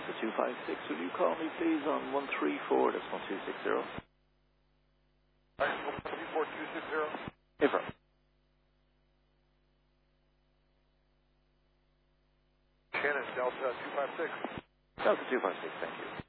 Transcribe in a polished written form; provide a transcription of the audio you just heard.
Delta 256, would you call me please on 134, that's 1260. Alright, 134, 260. Affirm. Shannon, Delta 256. Delta 256, thank you.